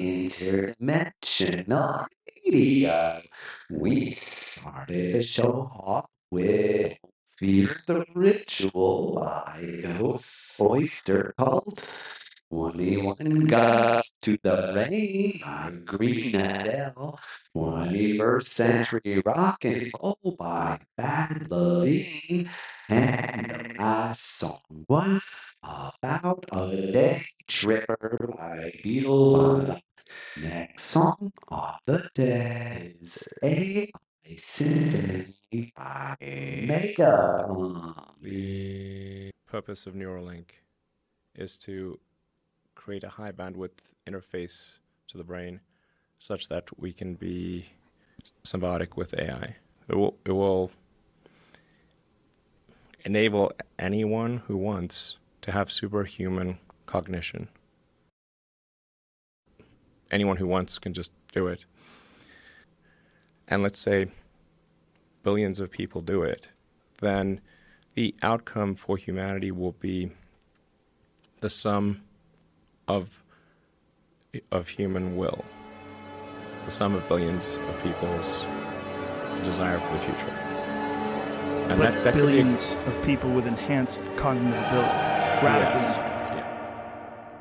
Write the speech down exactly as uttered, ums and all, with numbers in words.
interdimensional radio. We started the show off with Fear the Ritual by Ghost Oyster Cult. twenty-one Guts to the Brain by Green Adele. twenty-first Century Rock and Roll by Bad Levine. And the last song was About a Day Tripper by Beetle. Next song of the day is A I Symphony by Mega. The purpose of Neuralink is to create a high bandwidth interface to the brain such that we can be symbiotic with A I. It will, it will enable anyone who wants to have superhuman cognition. Anyone who wants can just do it. And let's say billions of people do it, then the outcome for humanity will be the sum of of human will, the sum of billions of people's desire for the future. And but that, that billions could be, of people with enhanced cognitive ability, radically yes, enhanced. yeah.